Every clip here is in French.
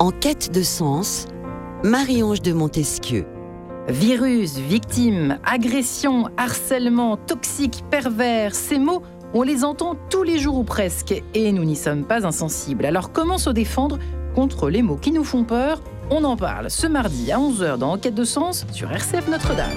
En quête de sens, Marie-Ange de Montesquieu. Virus, victime, agression, harcèlement, toxique, pervers, ces mots, on les entend tous les jours ou presque, et nous n'y sommes pas insensibles. Alors comment se défendre contre les mots qui nous font peur? On en parle ce mardi à 11h dans Enquête de sens sur RCF Notre-Dame.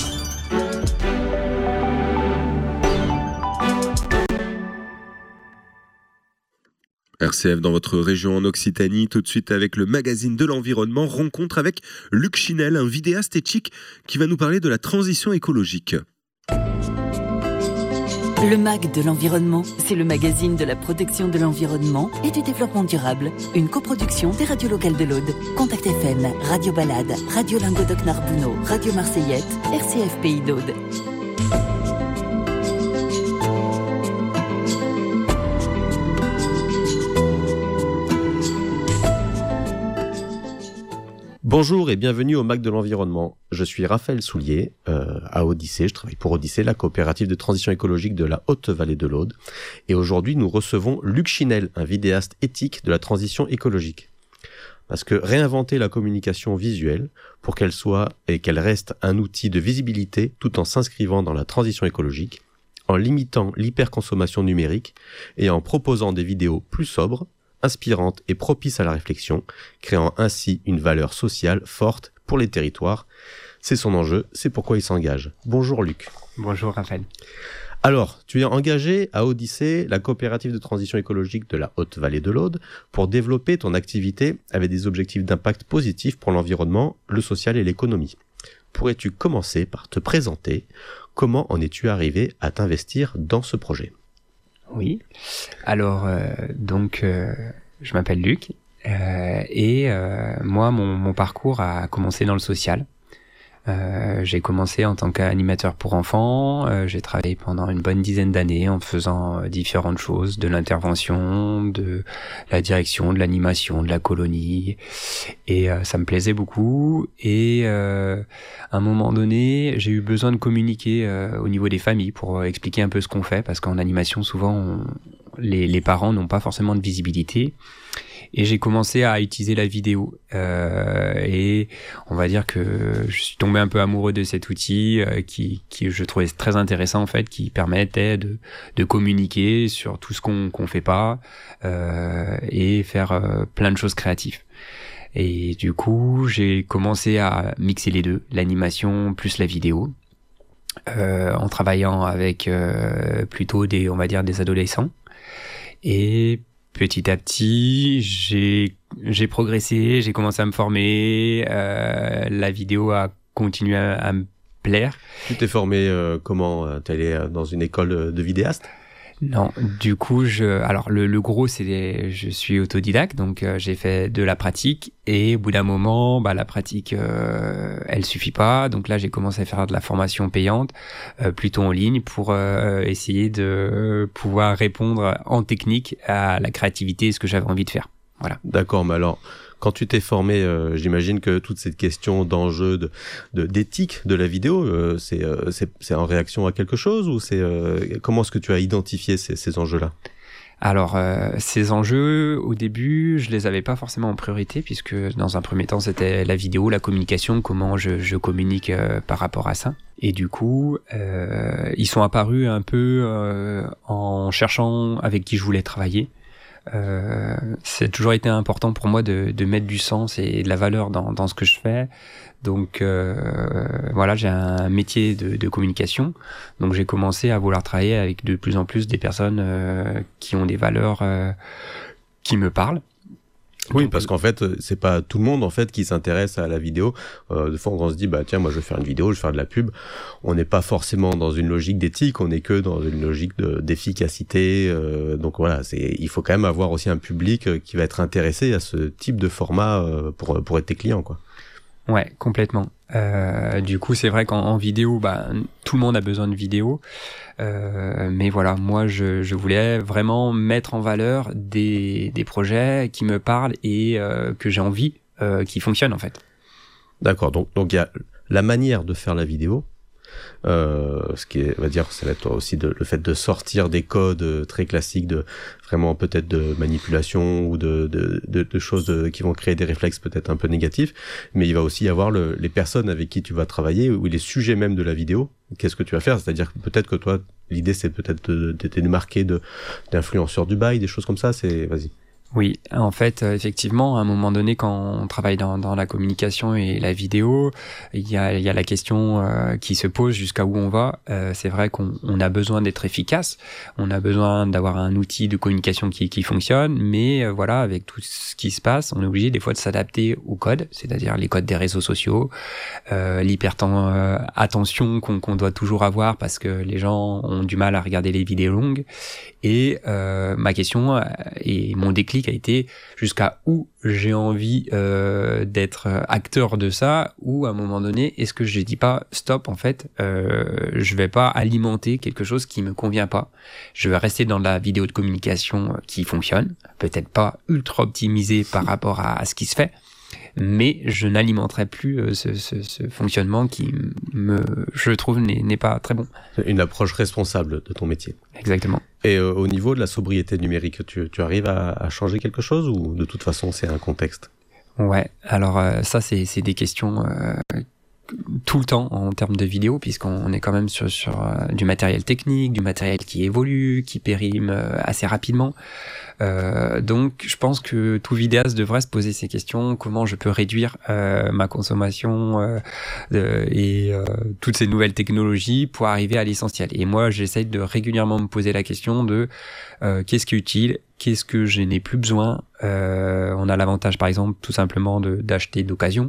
RCF dans votre région en Occitanie, tout de suite avec le magazine de l'environnement, rencontre avec Luc Chinel, un vidéaste éthique qui va nous parler de la transition écologique. Le MAG de l'environnement, c'est le magazine de la protection de l'environnement et du développement durable. Une coproduction des radios locales de l'Aude. Contact FM, Radio Balade, Radio Languedoc-Narbonneau, Radio Marseillette, RCF Pays d'Aude. Bonjour et bienvenue au MAG de l'environnement. Je suis Raphaël Soulier, à Odyssée. Je travaille pour Odyssée, la coopérative de transition écologique de la Haute-Vallée de l'Aude. Et aujourd'hui, nous recevons Luc Chinel, un vidéaste éthique de la transition écologique. Parce que réinventer la communication visuelle pour qu'elle soit et qu'elle reste un outil de visibilité tout en s'inscrivant dans la transition écologique, en limitant l'hyperconsommation numérique et en proposant des vidéos plus sobres, inspirante et propice à la réflexion, créant ainsi une valeur sociale forte pour les territoires. C'est son enjeu, c'est pourquoi il s'engage. Bonjour Luc. Bonjour Raphaël. Alors, tu es engagé à Odyssée, la coopérative de transition écologique de la Haute-Vallée de l'Aude, pour développer ton activité avec des objectifs d'impact positif pour l'environnement, le social et l'économie. Pourrais-tu commencer par te présenter? Comment en es-tu arrivé à t'investir dans ce projet? Oui, alors je m'appelle Luc et moi mon parcours a commencé dans le social. J'ai commencé en tant qu'animateur pour enfants, j'ai travaillé pendant une bonne dizaine d'années en faisant différentes choses, de l'intervention, de la direction, de l'animation, de la colonie, et ça me plaisait beaucoup. Et à un moment donné, j'ai eu besoin de communiquer au niveau des familles pour expliquer un peu ce qu'on fait, parce qu'en animation, souvent, les parents n'ont pas forcément de visibilité. Et j'ai commencé à utiliser la vidéo et on va dire que je suis tombé un peu amoureux de cet outil qui je trouvais très intéressant en fait, qui permettait de communiquer sur tout ce qu'on fait pas et faire plein de choses créatives. Et du coup, j'ai commencé à mixer les deux, l'animation plus la vidéo, en travaillant avec plutôt des adolescents. Et petit à petit, j'ai progressé, j'ai commencé à me former, la vidéo a continué à me plaire. Tu t'es formé comment? T'es allé dans une école de vidéaste? Non, du coup, alors le gros, je suis autodidacte, donc j'ai fait de la pratique, et au bout d'un moment, la pratique, elle suffit pas, donc là j'ai commencé à faire de la formation payante, plutôt en ligne, pour essayer de pouvoir répondre en technique à la créativité et ce que j'avais envie de faire. Voilà. D'accord, mais alors, quand tu t'es formé, j'imagine que toute cette question d'enjeu, d'éthique de la vidéo, c'est en réaction à quelque chose, ou comment est-ce que tu as identifié ces enjeux-là? Alors, ces enjeux, au début, je les avais pas forcément en priorité, puisque dans un premier temps, c'était la vidéo, la communication, comment je communique par rapport à ça. Et du coup, ils sont apparus un peu en cherchant avec qui je voulais travailler. C'est toujours été important pour moi de mettre du sens et de la valeur dans ce que je fais. Donc voilà, j'ai un métier de communication, donc j'ai commencé à vouloir travailler avec de plus en plus des personnes qui ont des valeurs qui me parlent. Oui, donc, parce qu'en fait, c'est pas tout le monde en fait qui s'intéresse à la vidéo. Des fois, on se dit tiens, moi je vais faire une vidéo, je vais faire de la pub. On n'est pas forcément dans une logique d'éthique, on n'est que dans une logique d'efficacité. Donc voilà, il faut quand même avoir aussi un public qui va être intéressé à ce type de format pour être tes clients, quoi. Ouais, complètement. Du coup, c'est vrai qu'en vidéo, tout le monde a besoin de vidéo. Mais voilà, moi, je voulais vraiment mettre en valeur des projets qui me parlent et que j'ai envie qui fonctionnent, en fait. D'accord. Donc il y a la manière de faire la vidéo, Ce qui est, on va dire, ça va être aussi le fait de sortir des codes très classiques de vraiment peut-être de manipulation ou de choses qui vont créer des réflexes peut-être un peu négatifs, mais il va aussi y avoir les personnes avec qui tu vas travailler ou les sujets même de la vidéo. Qu'est-ce que tu vas faire? C'est-à-dire que peut-être que toi, l'idée c'est peut-être de démarquer d'influenceurs du bail, des choses comme ça. Vas-y. Oui, en fait, effectivement, à un moment donné, quand on travaille dans la communication et la vidéo, il y a la question qui se pose jusqu'à où on va. C'est vrai qu'on a besoin d'être efficace, on a besoin d'avoir un outil de communication qui fonctionne, mais voilà, avec tout ce qui se passe, on est obligé des fois de s'adapter aux codes, c'est-à-dire les codes des réseaux sociaux, l'hyper-attention qu'on doit toujours avoir parce que les gens ont du mal à regarder les vidéos longues. Et ma question et mon déclic a été jusqu'à où j'ai envie d'être acteur de ça, ou à un moment donné, est-ce que je dis pas stop, en fait, je vais pas alimenter quelque chose qui me convient pas. Je vais rester dans la vidéo de communication qui fonctionne, peut-être pas ultra optimisée par rapport à ce qui se fait, mais je n'alimenterai plus ce fonctionnement qui, je trouve, n'est pas très bon. Une approche responsable de ton métier. Exactement. Et au niveau de la sobriété numérique, tu arrives à changer quelque chose ou de toute façon c'est un contexte? Ouais, alors ça c'est des questions tout le temps en termes de vidéo, puisqu'on est quand même sur du matériel technique, du matériel qui évolue, qui périme assez rapidement. Donc je pense que tout vidéaste devrait se poser ces questions: comment je peux réduire ma consommation et toutes ces nouvelles technologies pour arriver à l'essentiel. Et moi j'essaye de régulièrement me poser la question de qu'est-ce qui est utile, qu'est-ce que je n'ai plus besoin. On a l'avantage par exemple tout simplement d'acheter d'occasion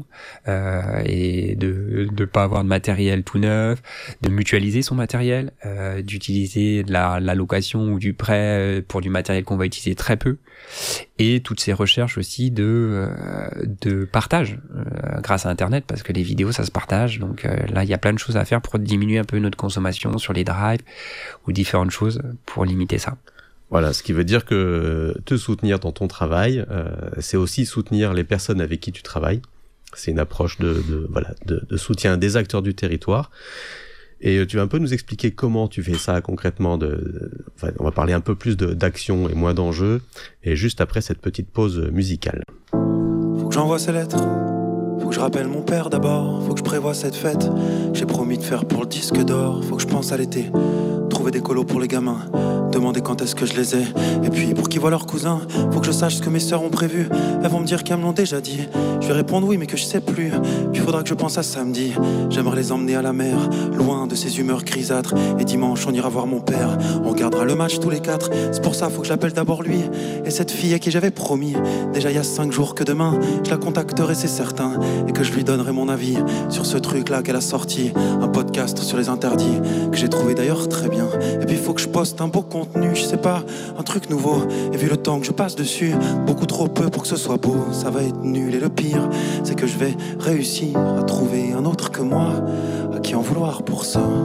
et de pas avoir de matériel tout neuf, de mutualiser son matériel, d'utiliser de la location ou du prêt pour du matériel qu'on va utiliser très peu, et toutes ces recherches aussi de partage grâce à Internet, parce que les vidéos ça se partage, donc là il y a plein de choses à faire pour diminuer un peu notre consommation sur les drives ou différentes choses pour limiter ça. Voilà, ce qui veut dire que te soutenir dans ton travail, c'est aussi soutenir les personnes avec qui tu travailles. C'est une approche de soutien des acteurs du territoire. Et tu vas un peu nous expliquer comment tu fais ça concrètement. On va parler un peu plus d'action et moins d'enjeux. Et juste après cette petite pause musicale. Faut que j'envoie ces lettres. Faut que je rappelle mon père d'abord. Faut que je prévoie cette fête. J'ai promis de faire pour le disque d'or. Faut que je pense à l'été. Trouver des colos pour les gamins. Demander quand est-ce que je les ai. Et puis pour qu'ils voient leurs cousins, faut que je sache ce que mes sœurs ont prévu. Elles vont me dire qu'elles me l'ont déjà dit. Je vais répondre oui mais que je sais plus. Puis faudra que je pense à samedi. J'aimerais les emmener à la mer, loin de ces humeurs grisâtres. Et dimanche on ira voir mon père. On regardera le match tous les quatre. C'est pour ça faut que je l'appelle d'abord lui. Et cette fille à qui j'avais promis déjà il y a 5 jours que demain je la contacterai, c'est certain. Et que je lui donnerai mon avis sur ce truc là qu'elle a sorti. Un podcast sur les interdits que j'ai trouvé d'ailleurs très bien. Et puis faut que je poste un beau contenu, je sais pas, un truc nouveau. Et vu le temps que je passe dessus, beaucoup trop peu pour que ce soit beau. Ça va être nul et le pire, c'est que je vais réussir à trouver un autre que moi, à qui en vouloir pour ça.